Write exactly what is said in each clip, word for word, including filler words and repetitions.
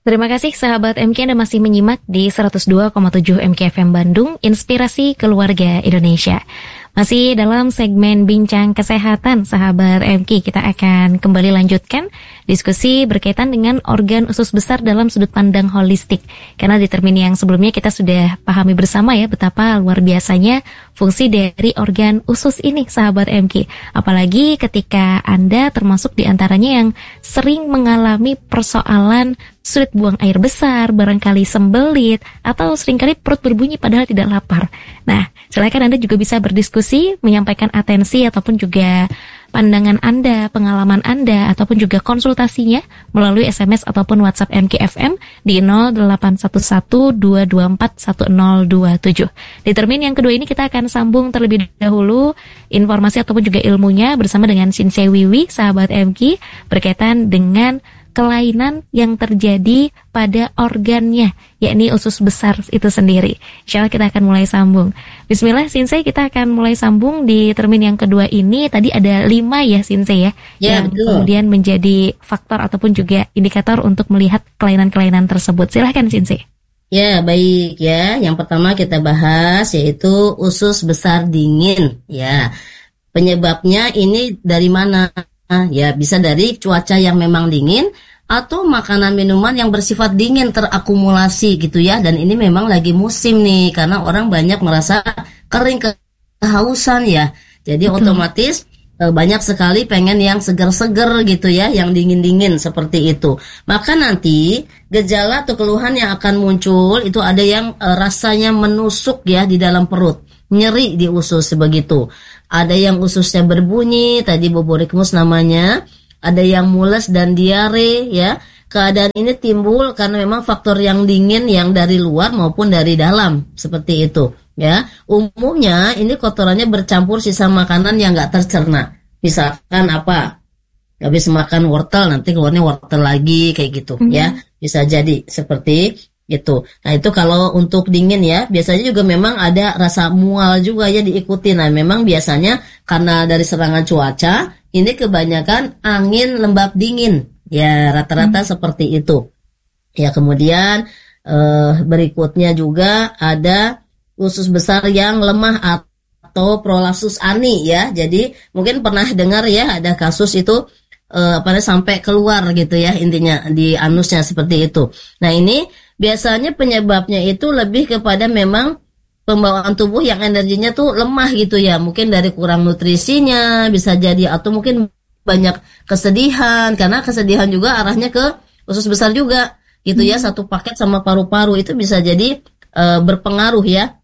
Terima kasih sahabat M K, Anda masih menyimak di seratus dua koma tujuh M K F M Bandung, Inspirasi Keluarga Indonesia. Masih dalam segmen Bincang Kesehatan, sahabat M K, kita akan kembali lanjutkan diskusi berkaitan dengan organ usus besar dalam sudut pandang holistik. Karena di termin yang sebelumnya kita sudah pahami bersama ya betapa luar biasanya fungsi dari organ usus ini, sahabat M K. Apalagi ketika Anda termasuk di antaranya yang sering mengalami persoalan sulit buang air besar, barangkali sembelit, atau seringkali perut berbunyi padahal tidak lapar. Nah, silakan Anda juga bisa berdiskusi, menyampaikan atensi ataupun juga pandangan Anda, pengalaman Anda, ataupun juga konsultasinya melalui S M S ataupun WhatsApp M K F M di nol delapan satu satu dua dua empat satu nol dua tujuh. Di termin yang kedua ini kita akan sambung terlebih dahulu informasi ataupun juga ilmunya bersama dengan Shinsei Wiwi, sahabat M K, berkaitan dengan kelainan yang terjadi pada organnya, yakni usus besar itu sendiri. Insya Allah kita akan mulai sambung. Bismillah, Shinsei, kita akan mulai sambung di termin yang kedua ini. Tadi ada lima ya, Shinsei ya, ya yang betul. kemudian menjadi faktor ataupun juga indikator untuk melihat kelainan-kelainan tersebut. Silahkan, Shinsei. Ya, baik ya. Yang pertama kita bahas yaitu usus besar dingin. Ya, penyebabnya ini dari mana? Ya, bisa dari cuaca yang memang dingin atau makanan minuman yang bersifat dingin terakumulasi gitu ya. Dan ini memang lagi musim nih, karena orang banyak merasa kering, kehausan ya. Jadi Betul. otomatis e, banyak sekali pengen yang seger-seger gitu ya, yang dingin-dingin seperti itu. Maka nanti gejala atau keluhan yang akan muncul itu ada yang e, rasanya menusuk ya di dalam perut, nyeri di usus begitu. Ada yang ususnya berbunyi, tadi boborikmus namanya. Ada yang mules dan diare ya. Keadaan ini timbul karena memang faktor yang dingin yang dari luar maupun dari dalam, seperti itu ya. Umumnya ini kotorannya bercampur sisa makanan yang nggak tercerna. Misalkan apa? Habis makan wortel nanti keluarnya wortel lagi kayak gitu hmm. ya. Bisa jadi seperti gitu. Nah itu kalau untuk dingin ya, biasanya juga memang ada rasa mual juga ya diikuti. Nah memang biasanya karena dari serangan cuaca, ini kebanyakan angin lembab dingin. Ya rata-rata hmm. seperti itu. Ya kemudian eh, berikutnya juga ada usus besar yang lemah atau prolapsus ani ya. Jadi mungkin pernah dengar ya ada kasus itu eh, pada sampai keluar gitu ya intinya di anusnya seperti itu. Nah ini biasanya penyebabnya itu lebih kepada memang pembawaan tubuh yang energinya tuh lemah gitu ya. Mungkin dari kurang nutrisinya bisa jadi, atau mungkin banyak kesedihan, karena kesedihan juga arahnya ke usus besar juga gitu ya. Satu paket sama paru-paru itu bisa jadi e, berpengaruh ya.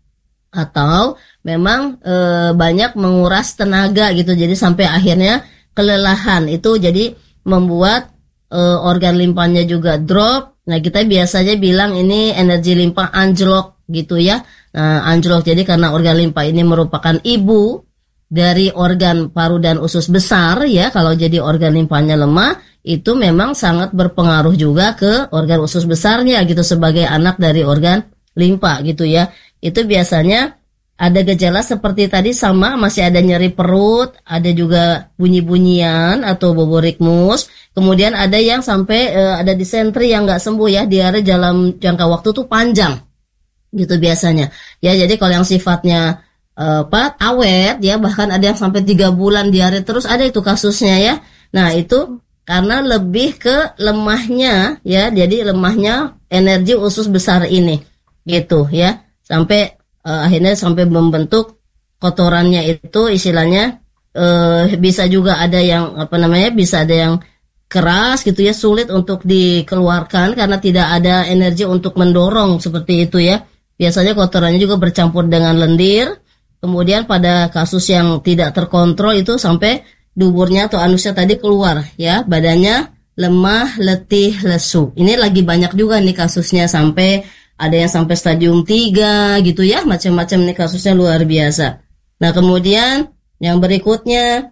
Atau memang e, banyak menguras tenaga gitu. Jadi sampai akhirnya kelelahan itu jadi membuat e, organ limpanya juga drop. Nah kita biasanya bilang ini energi limpa anjlok gitu ya. Nah anjlok jadi karena organ limpa ini merupakan ibu dari organ paru dan usus besar ya. Kalau jadi organ limpanya lemah itu memang sangat berpengaruh juga ke organ usus besarnya gitu sebagai anak dari organ limpa gitu ya. Itu biasanya ada gejala seperti tadi sama, masih ada nyeri perut, ada juga bunyi-bunyian atau boborikmus. Kemudian ada yang sampai uh, ada disentri yang nggak sembuh ya, diare dalam jangka waktu tuh panjang gitu biasanya. Ya jadi kalau yang sifatnya uh, apa awet ya, bahkan ada yang sampai tiga bulan diare terus, ada itu kasusnya ya. Nah itu karena lebih ke lemahnya ya, jadi lemahnya energi usus besar ini gitu ya, sampai Uh, akhirnya sampai membentuk kotorannya itu istilahnya uh, bisa juga ada yang apa namanya bisa ada yang keras gitu ya, sulit untuk dikeluarkan karena tidak ada energi untuk mendorong seperti itu ya. Biasanya kotorannya juga bercampur dengan lendir. Kemudian pada kasus yang tidak terkontrol itu sampai duburnya atau anusnya tadi keluar ya, badannya lemah, letih, lesu. Ini lagi banyak juga nih kasusnya, sampai ada yang sampai stadium tiga gitu ya, macam-macam nih kasusnya luar biasa. Nah kemudian yang berikutnya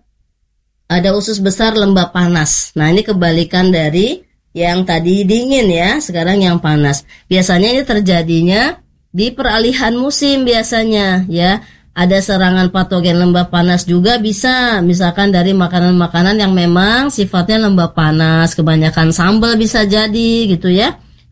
ada usus besar lembab panas. Nah ini kebalikan dari yang tadi dingin ya, sekarang yang panas. Biasanya ini terjadinya di peralihan musim biasanya ya. Ada serangan patogen lembab panas juga bisa, misalkan dari makanan-makanan yang memang sifatnya lembab panas, kebanyakan sambal bisa jadi gitu ya.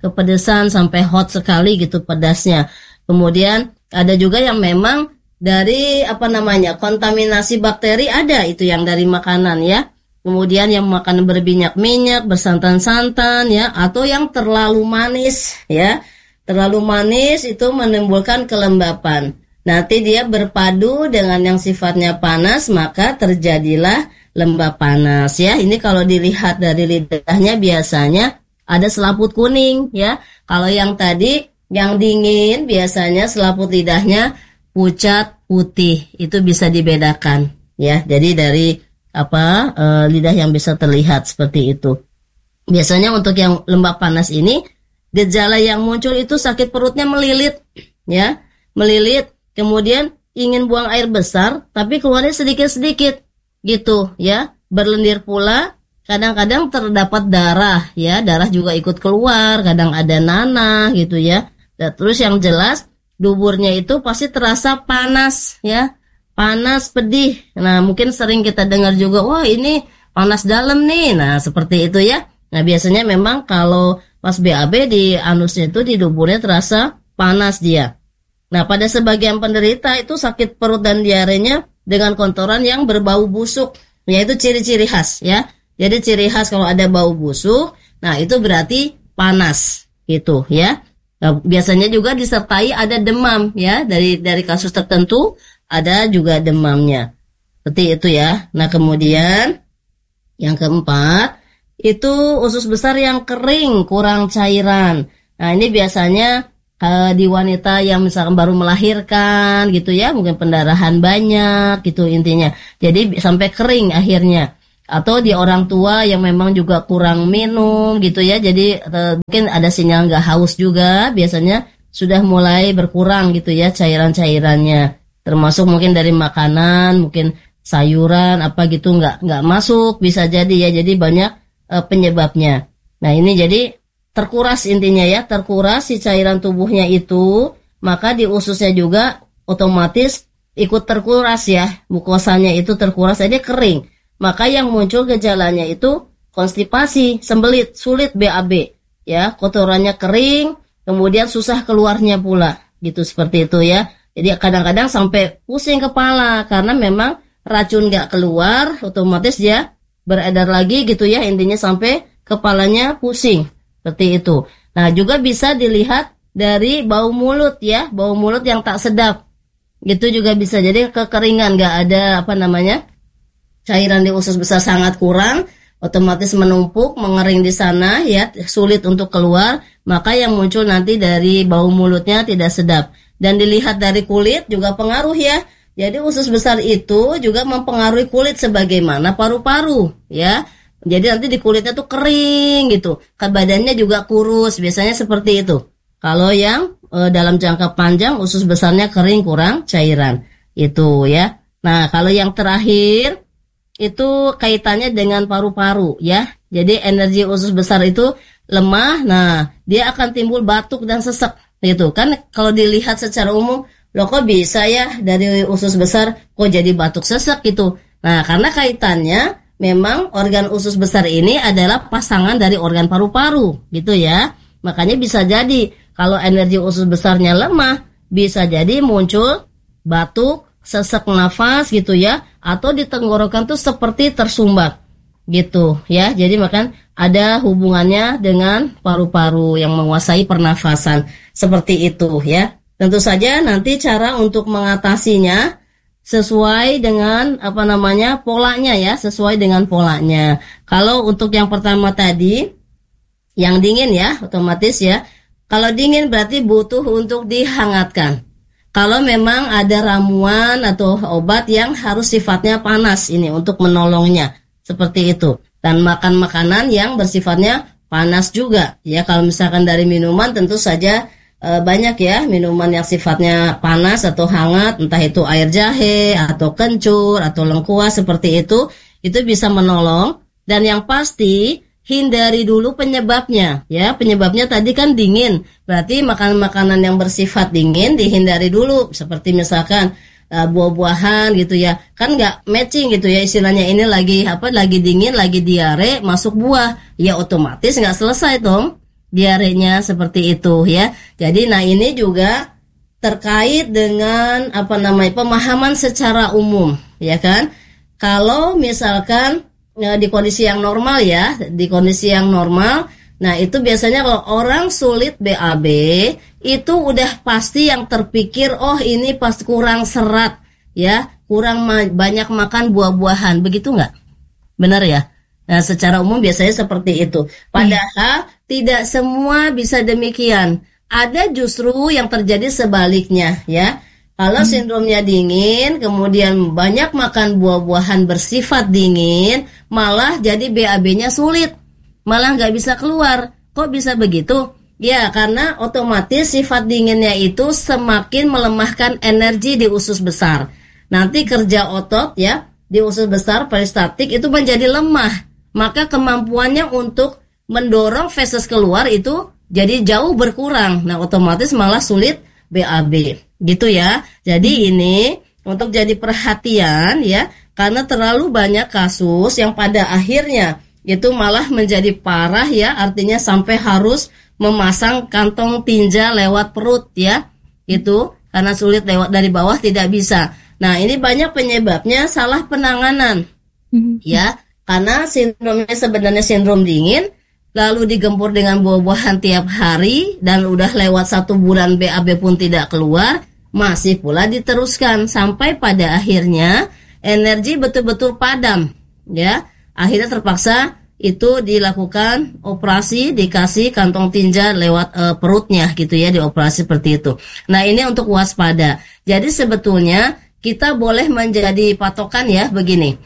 kepedesan sampai hot sekali gitu pedasnya. Kemudian ada juga yang memang dari apa namanya kontaminasi bakteri, ada itu yang dari makanan ya. Kemudian yang makan berminyak-minyak, bersantan-santan ya, atau yang terlalu manis ya. Terlalu manis itu menimbulkan kelembapan. Nanti dia berpadu dengan yang sifatnya panas, maka terjadilah lembab panas ya. Ini kalau dilihat dari lidahnya biasanya ada selaput kuning ya. Kalau yang tadi yang dingin biasanya selaput lidahnya pucat putih, itu bisa dibedakan ya. Jadi dari apa e, lidah yang bisa terlihat seperti itu. Biasanya untuk yang lembab panas ini gejala yang muncul itu sakit perutnya melilit ya, melilit. Kemudian ingin buang air besar, tapi keluarnya sedikit-sedikit, gitu ya. Berlendir pula, kadang-kadang terdapat darah, ya. Darah juga ikut keluar, kadang ada nanah, gitu ya. Dan terus yang jelas, duburnya itu pasti terasa panas, ya. Panas, pedih. Nah, mungkin sering kita dengar juga, wah ini panas dalam nih. Nah, seperti itu ya. Nah, biasanya memang kalau pas B A B di anusnya itu, di duburnya terasa panas dia. Nah, pada sebagian penderita itu sakit perut dan diarenya dengan kotoran yang berbau busuk, yaitu ciri-ciri khas ya. Jadi ciri khas kalau ada bau busuk, nah itu berarti panas gitu ya. Nah, biasanya juga disertai ada demam ya, dari dari kasus tertentu ada juga demamnya. Seperti itu ya. Nah, kemudian yang keempat itu usus besar yang kering, kurang cairan. Nah, ini biasanya di wanita yang misalkan baru melahirkan gitu ya, mungkin pendarahan banyak gitu intinya, jadi sampai kering akhirnya. Atau di orang tua yang memang juga kurang minum gitu ya, jadi uh, mungkin ada sinyal nggak haus juga, biasanya sudah mulai berkurang gitu ya cairan-cairannya, termasuk mungkin dari makanan, mungkin sayuran apa gitu nggak nggak masuk, bisa jadi ya, jadi banyak uh, penyebabnya. Nah, ini jadi terkuras intinya ya, terkuras si cairan tubuhnya itu, maka di ususnya juga otomatis ikut terkuras ya, mukosanya itu terkuras, jadi kering. Maka yang muncul gejalanya itu konstipasi, sembelit, sulit B A B ya, kotorannya kering, kemudian susah keluarnya pula, gitu seperti itu ya. Jadi kadang-kadang sampai pusing kepala karena memang racun gak keluar, otomatis dia beredar lagi gitu ya, intinya sampai kepalanya pusing. Seperti itu. Nah, juga bisa dilihat dari bau mulut ya, bau mulut yang tak sedap. Itu juga bisa jadi kekeringan, gak ada apa namanya cairan di usus besar sangat kurang, otomatis menumpuk, mengering di sana ya, sulit untuk keluar. Maka yang muncul nanti dari bau mulutnya tidak sedap. Dan dilihat dari kulit juga pengaruh ya. Jadi usus besar itu juga mempengaruhi kulit sebagaimana paru-paru ya. Jadi nanti di kulitnya tuh kering gitu, ke badannya juga kurus, biasanya seperti itu. Kalau yang e, dalam jangka panjang usus besarnya kering, kurang cairan, itu ya. Nah, kalau yang terakhir itu kaitannya dengan paru-paru ya. Jadi energi usus besar itu lemah, nah dia akan timbul batuk dan sesek gitu. Kan kalau dilihat secara umum, loh kok bisa ya dari usus besar kok jadi batuk sesek gitu. Nah, karena kaitannya memang organ usus besar ini adalah pasangan dari organ paru-paru gitu ya. Makanya bisa jadi kalau energi usus besarnya lemah, bisa jadi muncul batuk, sesak nafas gitu ya, atau di tenggorokan tuh seperti tersumbat gitu ya. Jadi makan ada hubungannya dengan paru-paru yang menguasai pernafasan seperti itu ya. Tentu saja nanti cara untuk mengatasinya sesuai dengan apa namanya polanya ya, sesuai dengan polanya. Kalau untuk yang pertama tadi yang dingin ya, otomatis ya. Kalau dingin berarti butuh untuk dihangatkan. Kalau memang ada ramuan atau obat yang harus sifatnya panas ini untuk menolongnya, seperti itu. Dan makan makanan yang bersifatnya panas juga ya. Kalau misalkan dari minuman tentu saja banyak ya minuman yang sifatnya panas atau hangat, entah itu air jahe atau kencur atau lengkuas seperti itu, itu bisa menolong. Dan yang pasti hindari dulu penyebabnya ya. Penyebabnya tadi kan dingin, berarti makanan-makanan yang bersifat dingin dihindari dulu, seperti misalkan uh, buah-buahan gitu ya, kan nggak matching gitu ya istilahnya, ini lagi apa lagi dingin lagi diare masuk buah ya, otomatis nggak selesai dong. diarenya seperti itu ya. Jadi nah ini juga terkait dengan apa namanya pemahaman secara umum ya kan. Kalau misalkan ya, di kondisi yang normal ya, di kondisi yang normal, nah itu biasanya kalau orang sulit B A B itu udah pasti yang terpikir oh ini pasti kurang serat ya, kurang ma- banyak makan buah-buahan, begitu nggak? Benar ya? Nah, secara umum biasanya seperti itu. Padahal hmm. tidak semua bisa demikian. Ada justru yang terjadi sebaliknya ya. Kalau hmm. sindromnya dingin, kemudian banyak makan buah-buahan bersifat dingin, malah jadi B A B-nya sulit. Malah nggak bisa keluar. Kok bisa begitu? Ya, karena otomatis sifat dinginnya itu semakin melemahkan energi di usus besar. Nanti kerja otot ya, di usus besar peristatik itu menjadi lemah. Maka kemampuannya untuk mendorong feses keluar itu jadi jauh berkurang. Nah, otomatis malah sulit B A B. Gitu ya. Jadi ini untuk jadi perhatian ya, karena terlalu banyak kasus yang pada akhirnya itu malah menjadi parah ya, artinya sampai harus memasang kantong tinja lewat perut ya. Itu karena sulit lewat dari bawah tidak bisa. Nah, ini banyak penyebabnya salah penanganan. Ya. Karena sindromnya sebenarnya sindrom dingin, lalu digempur dengan buah-buahan tiap hari, dan udah lewat satu bulan B A B pun tidak keluar, masih pula diteruskan, sampai pada akhirnya energi betul-betul padam, ya. Akhirnya terpaksa itu dilakukan operasi, dikasih kantong tinja lewat e, perutnya gitu ya, dioperasi seperti itu. Nah ini untuk waspada. Jadi sebetulnya kita boleh menjadi patokan ya begini,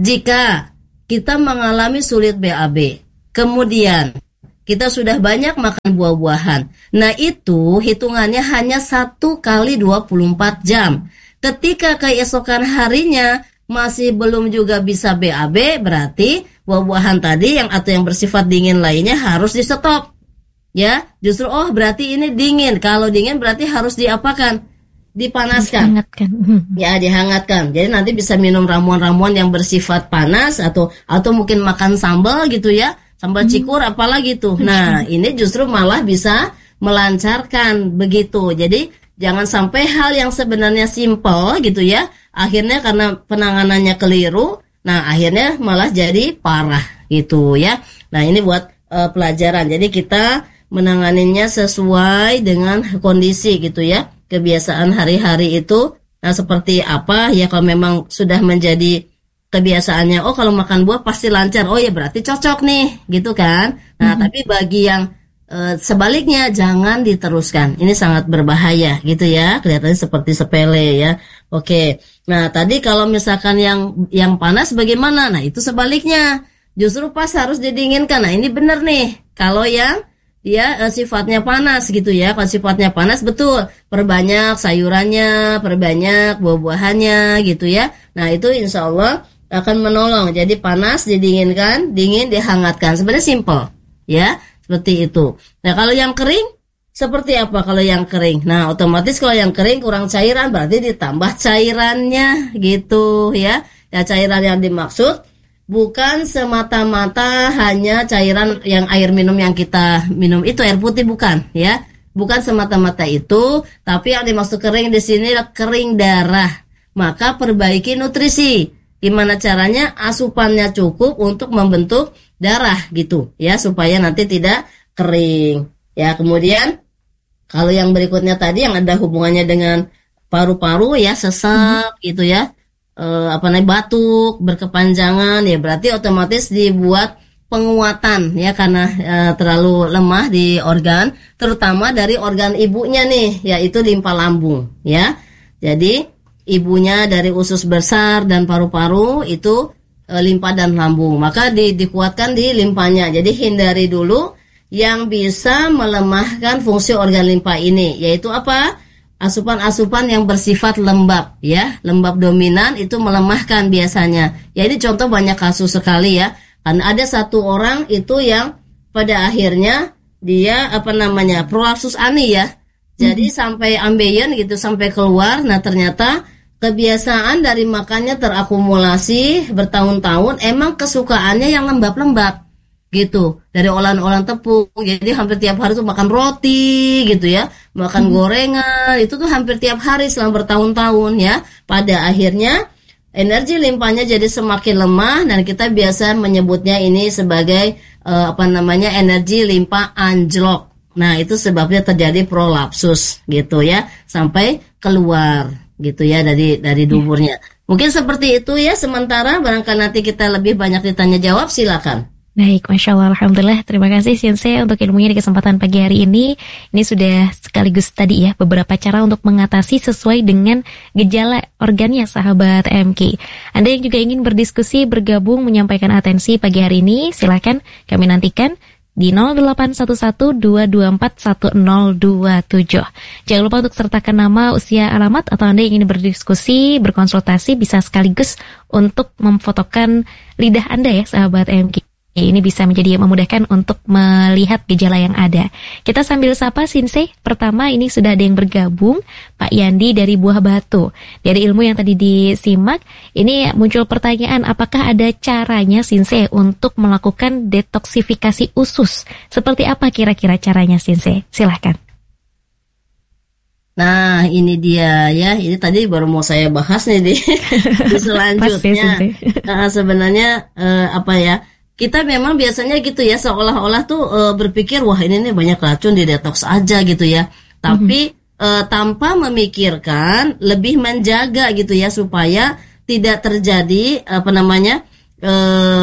jika kita mengalami sulit B A B, kemudian kita sudah banyak makan buah-buahan. Nah itu hitungannya hanya satu kali dua puluh empat jam. Ketika keesokan harinya masih belum juga bisa B A B, berarti buah-buahan tadi yang atau yang bersifat dingin lainnya harus di stop. Ya, justru oh berarti ini dingin. Kalau dingin berarti harus diapakan? Dipanaskan. Dihangatkan. Ya, dihangatkan. Jadi nanti bisa minum ramuan-ramuan yang bersifat panas atau atau mungkin makan sambal gitu ya. Sambal cikur apalagi tuh. Nah, ini justru malah bisa melancarkan begitu. Jadi jangan sampai hal yang sebenarnya simpel gitu ya, akhirnya karena penanganannya keliru, nah akhirnya malah jadi parah gitu ya. Nah, ini buat uh, pelajaran. Jadi kita menanganinya sesuai dengan kondisi gitu ya. Kebiasaan hari-hari itu, nah seperti apa ya, kalau memang sudah menjadi kebiasaannya, oh kalau makan buah pasti lancar, oh ya berarti cocok nih, gitu kan. Nah, mm-hmm. tapi bagi yang e, sebaliknya jangan diteruskan, ini sangat berbahaya gitu ya, kelihatannya seperti sepele ya. Oke, nah tadi kalau misalkan yang yang panas bagaimana? Nah itu sebaliknya, justru pas harus didinginkan. Nah ini benar nih, kalau yang dia eh, sifatnya panas gitu ya. Kalau sifatnya panas betul, perbanyak sayurannya, perbanyak buah-buahannya gitu ya. Nah itu insya Allah akan menolong. Jadi panas didinginkan, dingin dihangatkan. Sebenarnya simple ya, seperti itu. Nah kalau yang kering seperti apa kalau yang kering? Nah otomatis kalau yang kering kurang cairan, berarti ditambah cairannya gitu ya. Ya cairan yang dimaksud bukan semata-mata hanya cairan yang air minum yang kita minum itu air putih, bukan ya, bukan semata-mata itu, tapi yang dimaksud kering di sini adalah kering darah. Maka perbaiki nutrisi. Gimana caranya? Asupannya cukup untuk membentuk darah gitu ya, supaya nanti tidak kering. Ya kemudian kalau yang berikutnya tadi yang ada hubungannya dengan paru-paru ya, sesak hmm. gitu ya. Uh, apa namanya batuk berkepanjangan ya, berarti otomatis dibuat penguatan ya, karena uh, terlalu lemah di organ, terutama dari organ ibunya nih, yaitu limpa lambung ya. Jadi ibunya dari usus besar dan paru-paru itu uh, limpa dan lambung, maka di, dikuatkan di limpanya. Jadi hindari dulu yang bisa melemahkan fungsi organ limpa ini, yaitu apa? Asupan-asupan yang bersifat lembab ya, lembab dominan itu melemahkan biasanya. Ya ini contoh banyak kasus sekali ya. Kan ada satu orang itu yang pada akhirnya dia apa namanya prolapsus ani ya. Jadi hmm. sampai ambeien gitu, sampai keluar. Nah ternyata kebiasaan dari makannya terakumulasi bertahun-tahun, emang kesukaannya yang lembab-lembab. gitu, dari olahan-olahan tepung. Jadi hampir tiap hari tuh makan roti gitu ya, makan hmm. gorengan, itu tuh hampir tiap hari selama bertahun-tahun ya. Pada akhirnya energi limpanya jadi semakin lemah dan kita biasa menyebutnya ini sebagai uh, apa namanya energi limpa anjlok. Nah, itu sebabnya terjadi prolapsus gitu ya, sampai keluar gitu ya dari dari duburnya. Mungkin seperti itu ya sementara, barangkali nanti kita lebih banyak ditanya jawab, silakan. Baik, Masya Allah, Alhamdulillah. Terima kasih Sensei untuk ilmunya di kesempatan pagi hari ini. Ini sudah sekaligus tadi ya beberapa cara untuk mengatasi sesuai dengan gejala organnya sahabat M K. Anda yang juga ingin berdiskusi, bergabung, menyampaikan atensi pagi hari ini, silakan kami nantikan di nol delapan satu satu dua dua empat satu nol dua tujuh. Jangan lupa untuk sertakan nama, usia, alamat, atau Anda yang ingin berdiskusi, berkonsultasi, bisa sekaligus untuk memfotokan lidah Anda ya sahabat M K. Ini bisa menjadi memudahkan untuk melihat gejala yang ada. Kita sambil sapa Sensei. Pertama ini sudah ada yang bergabung, Pak Yandi dari Buah Batu. Dari ilmu yang tadi disimak, ini muncul pertanyaan, apakah ada caranya Sensei untuk melakukan detoksifikasi usus? Seperti apa kira-kira caranya Sensei? Silahkan. Nah, ini dia ya. Ini tadi baru mau saya bahas nih di, di selanjutnya. Nah, sebenarnya eh, apa ya? Kita memang biasanya gitu ya, seolah-olah tuh e, berpikir wah ini nih banyak racun, di detox aja gitu ya. Tapi mm-hmm. e, tanpa memikirkan, lebih menjaga gitu ya supaya tidak terjadi apa namanya e,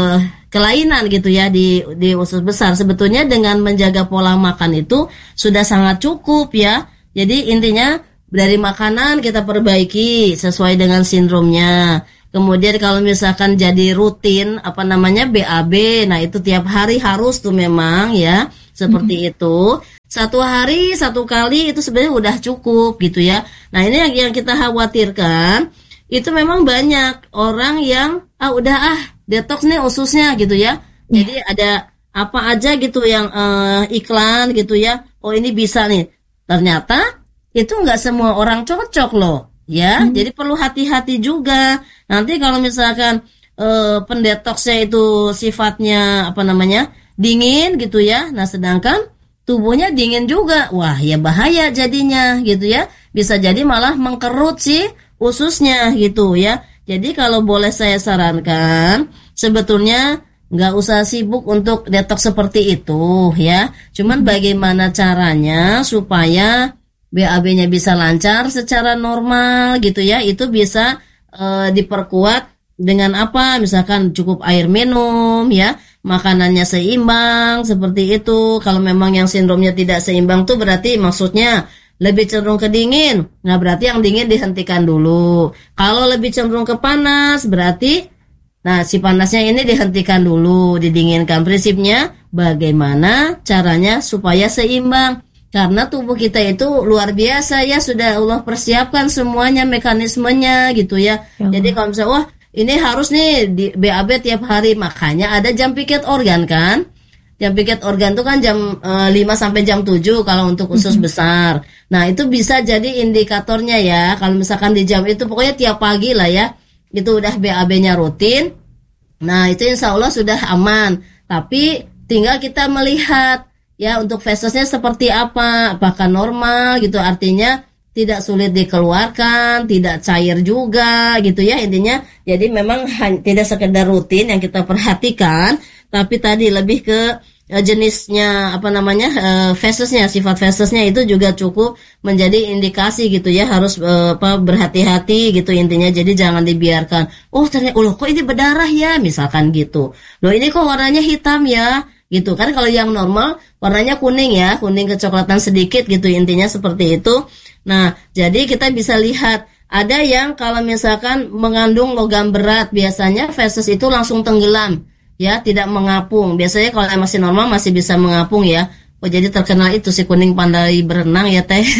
kelainan gitu ya di di usus besar. Sebetulnya dengan menjaga pola makan itu sudah sangat cukup ya. Jadi intinya dari makanan kita perbaiki sesuai dengan sindromnya. Kemudian kalau misalkan jadi rutin apa namanya B A B, nah itu tiap hari harus tuh memang ya seperti mm-hmm. itu. Satu hari satu kali itu sebenarnya udah cukup gitu ya. Nah ini yang, yang kita khawatirkan itu memang banyak orang yang ah udah ah detox nih ususnya gitu ya. Yeah. Jadi ada apa aja gitu yang uh, iklan gitu ya. Oh ini bisa nih. Ternyata itu nggak semua orang cocok loh. Ya, hmm. jadi perlu hati-hati juga. Nanti kalau misalkan e, pendetoksnya itu sifatnya apa namanya dingin gitu ya. Nah, sedangkan tubuhnya dingin juga, wah ya bahaya jadinya gitu ya. Bisa jadi malah mengkerut si ususnya gitu ya. Jadi kalau boleh saya sarankan, sebetulnya nggak usah sibuk untuk detox seperti itu ya. Cuman bagaimana caranya supaya B A B-nya bisa lancar secara normal gitu ya, itu bisa e, diperkuat dengan apa, misalkan cukup air minum ya, makanannya seimbang seperti itu. Kalau memang yang sindromnya tidak seimbang tuh berarti maksudnya lebih cenderung ke dingin, nah berarti yang dingin dihentikan dulu. Kalau lebih cenderung ke panas berarti nah si panasnya ini dihentikan dulu, didinginkan. Prinsipnya bagaimana caranya supaya seimbang. Karena tubuh kita itu luar biasa ya, sudah Allah persiapkan semuanya mekanismenya gitu ya. ya Jadi kalau misalnya wah ini harus nih di B A B tiap hari, makanya ada jam piket organ kan. Jam piket organ itu kan jam e, lima sampai jam tujuh kalau untuk usus mm-hmm. besar. Nah itu bisa jadi indikatornya ya. Kalau misalkan di jam itu pokoknya tiap pagi lah ya, itu udah B A B-nya rutin. Nah itu insya Allah sudah aman. Tapi tinggal kita melihat ya untuk fesesnya seperti apa, apakah normal gitu, artinya tidak sulit dikeluarkan, tidak cair juga gitu ya intinya. Jadi memang hanya, tidak sekedar rutin yang kita perhatikan, tapi tadi lebih ke uh, jenisnya apa namanya uh, fesesnya, sifat fesesnya itu juga cukup menjadi indikasi gitu ya, harus uh, apa berhati-hati gitu intinya. Jadi jangan dibiarkan, oh ternyata oh kok ini berdarah ya misalkan gitu, loh ini kok warnanya hitam ya gitu kan. Kalau yang normal warnanya kuning ya, kuning kecoklatan sedikit gitu intinya seperti itu. Nah jadi kita bisa lihat ada yang kalau misalkan mengandung logam berat, biasanya feses itu langsung tenggelam ya, tidak mengapung. Biasanya kalau masih normal masih bisa mengapung ya. Oh jadi terkenal itu si kuning pandai berenang ya teh.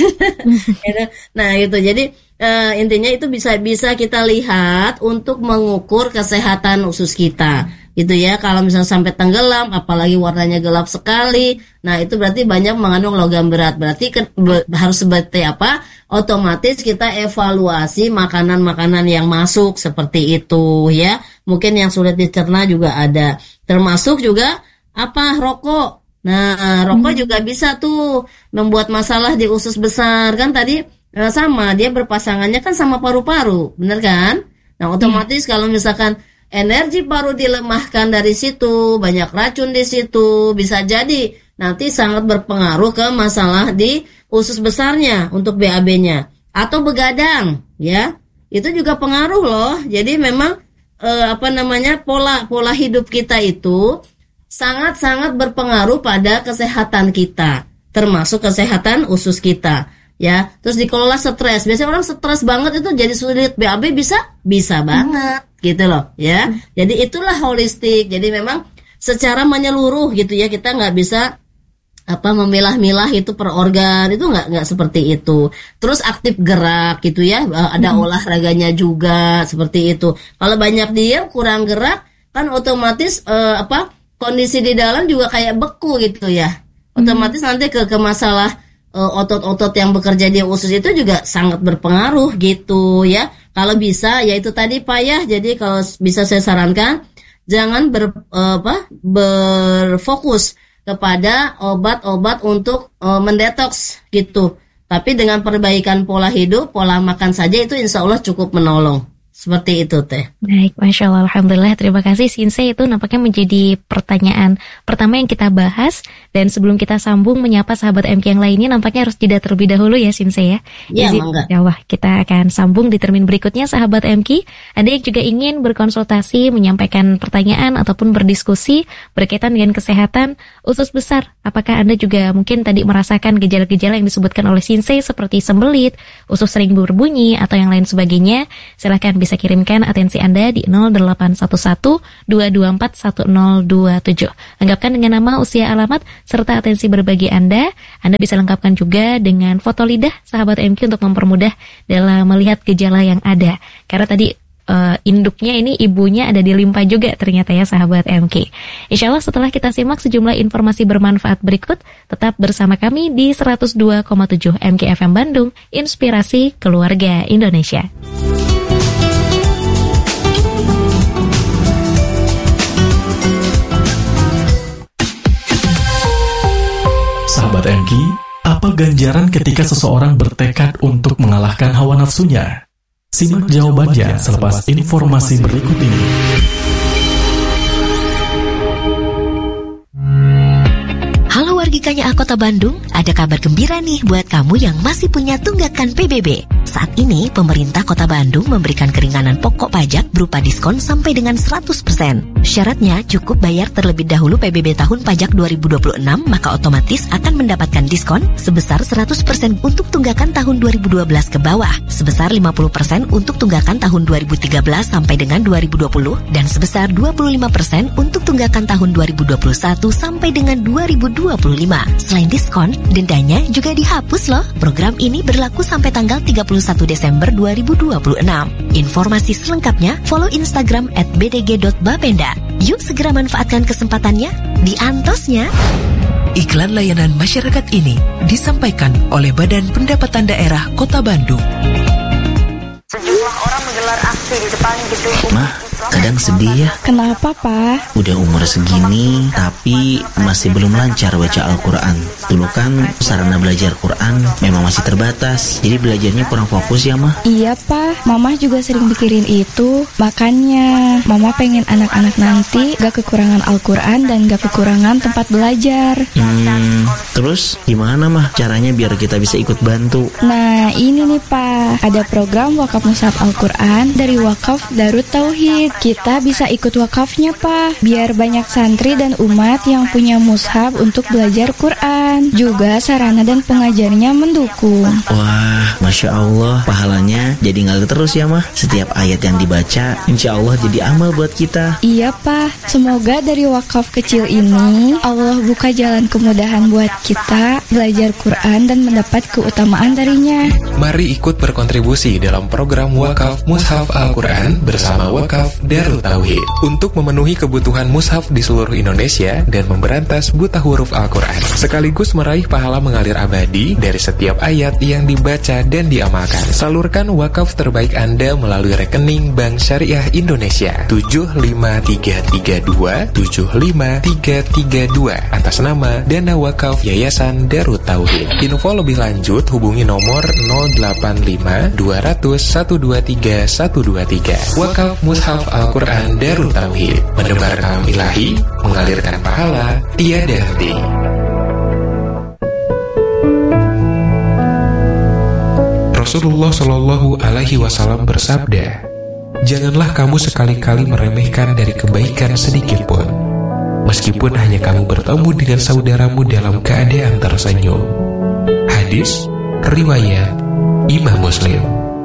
Nah gitu, jadi uh, intinya itu bisa bisa kita lihat untuk mengukur kesehatan usus kita gitu ya. Kalau misalnya sampai tenggelam, apalagi warnanya gelap sekali, nah itu berarti banyak mengandung logam berat. Berarti ke, be, harus seperti apa? Otomatis kita evaluasi makanan-makanan yang masuk seperti itu ya. Mungkin yang sulit dicerna juga ada, termasuk juga apa? Rokok. Nah, rokok hmm. juga bisa tuh membuat masalah di usus besar. Kan tadi eh, sama, dia berpasangannya kan sama paru-paru, bener kan? Nah, otomatis hmm. kalau misalkan energi paru dilemahkan dari situ, banyak racun di situ, bisa jadi nanti sangat berpengaruh ke masalah di usus besarnya untuk B A B-nya. Atau begadang, ya. Itu juga pengaruh loh. Jadi memang eh, apa namanya pola pola hidup kita itu sangat-sangat berpengaruh pada kesehatan kita, termasuk kesehatan usus kita, ya. Terus dikelola stres. Biasanya orang stres banget itu jadi sulit B A B bisa bisa banget, gitu loh, ya. Jadi itulah holistik. Jadi memang secara menyeluruh gitu ya, kita nggak bisa apa memilah-milah itu per organ, itu nggak nggak seperti itu. Terus aktif gerak gitu ya, ada hmm. olahraganya juga seperti itu. Kalau banyak diam kurang gerak kan otomatis uh, apa kondisi di dalam juga kayak beku gitu ya. Otomatis hmm. nanti ke ke masalah uh, otot-otot yang bekerja di usus itu juga sangat berpengaruh gitu ya. Kalau bisa ya itu tadi Pak ya. Jadi kalau bisa saya sarankan jangan ber uh, apa berfokus kepada obat-obat untuk uh, mendetoks gitu. Tapi dengan perbaikan pola hidup, pola makan saja itu insya Allah cukup menolong. Seperti itu Teh. Baik, Masya Allah, Alhamdulillah, terima kasih Shinsei. Itu nampaknya menjadi pertanyaan pertama yang kita bahas. Dan sebelum kita sambung menyapa sahabat M K yang lainnya, nampaknya harus jeda terlebih dahulu ya Shinsei ya. Iya, mangga. Ya Allah, kita akan sambung di termin berikutnya sahabat M K. Anda yang juga ingin berkonsultasi, menyampaikan pertanyaan ataupun berdiskusi berkaitan dengan kesehatan usus besar. Apakah Anda juga mungkin tadi merasakan gejala-gejala yang disebutkan oleh Shinsei seperti sembelit, usus sering berbunyi atau yang lain sebagainya? Silahkan bisa Bisa kirimkan atensi Anda di nol delapan satu satu dua dua empat satu nol dua tujuh. Lengkapkan dengan nama, usia, alamat, serta atensi berbagi Anda. Anda bisa lengkapkan juga dengan foto lidah sahabat M K untuk mempermudah dalam melihat gejala yang ada. Karena tadi uh, induknya ini ibunya ada di limpa juga ternyata ya sahabat M K. Insya Allah setelah kita simak sejumlah informasi bermanfaat berikut, tetap bersama kami di seratus dua koma tujuh M K F M Bandung, Inspirasi Keluarga Indonesia. Sahabat M K, apa ganjaran ketika seseorang bertekad untuk mengalahkan hawa nafsunya? Simak jawabannya selepas informasi berikut ini. Halo wargi K A Kota Bandung, ada kabar gembira nih buat kamu yang masih punya tunggakan P B B. Saat ini, pemerintah Kota Bandung memberikan keringanan pokok pajak berupa diskon sampai dengan seratus persen. Syaratnya cukup bayar terlebih dahulu P B B tahun pajak dua ribu dua puluh enam, maka otomatis akan mendapatkan diskon sebesar seratus persen untuk tunggakan tahun dua ribu dua belas ke bawah, sebesar lima puluh persen untuk tunggakan tahun dua ribu tiga belas sampai dengan dua ribu dua puluh, dan sebesar dua puluh lima persen untuk tunggakan tahun dua ribu dua puluh satu sampai dengan dua ribu dua puluh lima. Selain diskon, dendanya juga dihapus loh. Program ini berlaku sampai tanggal tiga puluh satu Desember dua ribu dua puluh enam. Informasi selengkapnya follow Instagram at b d g dot bapenda. Yuk segera manfaatkan kesempatannya di Antosnya. Iklan layanan masyarakat ini disampaikan oleh Badan Pendapatan Daerah Kota Bandung. Sejumlah orang menggelar aksi di depan gedung Mah, kadang sedih ya. Kenapa, Pak? Udah umur segini, tapi masih belum lancar baca Al-Quran. Dulu kan sarana belajar Quran memang masih terbatas, jadi belajarnya kurang fokus ya, Mah. Iya, Pak. Mama juga sering pikirin itu. Makanya, Mama pengen anak-anak nanti gak kekurangan Al-Quran dan gak kekurangan tempat belajar. Hmm, terus gimana, Mah, caranya biar kita bisa ikut bantu? Nah, ini nih, Pak. Ada program wakaf mushaf Al-Quran dari Wakaf Darut Tauhid. Kita bisa ikut wakafnya, Pak, biar banyak santri dan umat yang punya mushaf untuk belajar Quran. Juga sarana dan pengajarnya mendukung. Wah, Masya Allah, pahalanya jadi ngalir terus ya, Mah. Setiap ayat yang dibaca, insya Allah jadi amal buat kita. Iya, Pak. Semoga dari wakaf kecil ini Allah buka jalan kemudahan buat kita belajar Quran dan mendapat keutamaan darinya. Mari ikut berkontribusi berkontribusi dalam program wakaf Mushaf Al-Quran bersama Wakaf Darut Tauhid untuk memenuhi kebutuhan mushaf di seluruh Indonesia dan memberantas buta huruf Al-Quran, sekaligus meraih pahala mengalir abadi dari setiap ayat yang dibaca dan diamalkan. Salurkan wakaf terbaik Anda melalui rekening Bank Syariah Indonesia tujuh lima tiga tiga dua tujuh lima tiga tiga dua atas nama Dana Wakaf Yayasan Darut Tauhid. Info lebih lanjut hubungi nomor nol delapan lima dua nol nol satu dua tiga satu dua tiga. Wakaf Mushaf Al-Quran Darut Tauhid, menebar kalam ilahi, mengalirkan pahala tiada henti. Rasulullah Shallallahu Alaihi Wasallam bersabda, janganlah kamu sekali-kali meremehkan dari kebaikan sedikit pun, meskipun hanya kamu bertemu dengan saudaramu dalam keadaan tersenyum. Hadis riwayat Imam Muslim.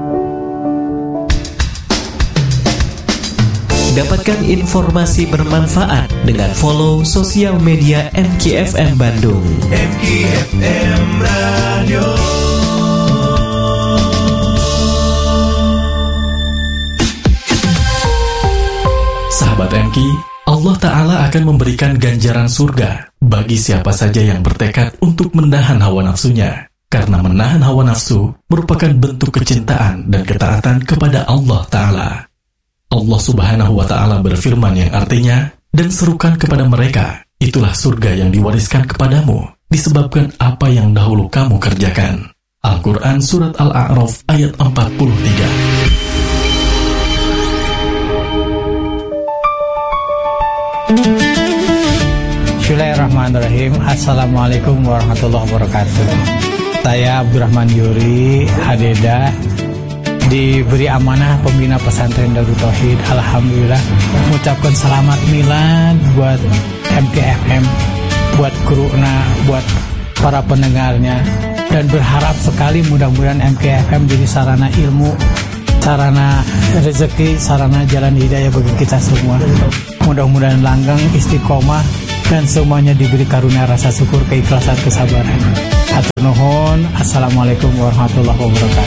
Dapatkan informasi bermanfaat dengan follow sosial media M K F M Bandung. M K F M Radio. Sahabat M K, Allah Ta'ala akan memberikan ganjaran surga bagi siapa saja yang bertekad untuk menahan hawa nafsunya. Karena menahan hawa nafsu merupakan bentuk kecintaan dan ketaatan kepada Allah Ta'ala. Allah Subhanahu wa Ta'ala berfirman yang artinya, dan serukan kepada mereka, itulah surga yang diwariskan kepadamu, disebabkan apa yang dahulu kamu kerjakan. Al-Quran Surat Al-A'raf ayat empat puluh tiga. Bismillahirrahmanirrahim. Assalamualaikum warahmatullahi wabarakatuh. Saya Abdurrahman Yuri Hadeda, diberi amanah pembina pesantren Darut Tauhid. Alhamdulillah, mengucapkan selamat milad buat M K F M, buat kruna, buat para pendengarnya, dan berharap sekali mudah-mudahan M K F M jadi sarana ilmu, sarana rezeki, sarana jalan hidayah bagi kita semua. Mudah-mudahan langgeng, istiqomah, dan semuanya diberi karunia rasa syukur, keikhlasan, kesabaran. Hatur nuhun. Assalamualaikum warahmatullahi wabarakatuh.